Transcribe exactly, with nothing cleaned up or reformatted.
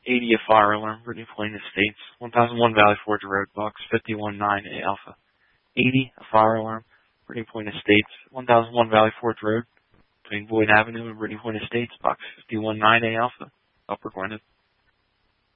eighty, a fire alarm, Brittany Plain Estates, one thousand one Valley Forge Road, box fifty-one nine A Alpha. eighty, a fire alarm, Brittany Point Estates, one thousand one Valley Forge Road, between Boyd Avenue and Brittany Point Estates, box fifty-one nine A Alpha, Upper Gwinnett.